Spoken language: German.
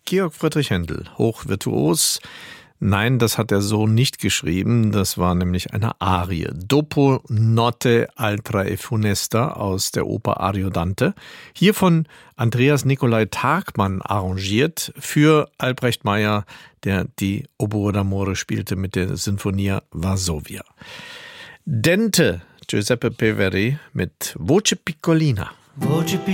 Georg Friedrich Händel, hochvirtuos. Nein, das hat er so nicht geschrieben. Das war nämlich eine Arie. Dopo notte altra e funesta aus der Oper Ariodante. Hier von Andreas Nicolai Tagmann arrangiert für Albrecht Meyer, der die Oboe d'amore spielte mit der Sinfonia Varsovia. Dente, Giuseppe Peveri mit Voce Piccolina. Voce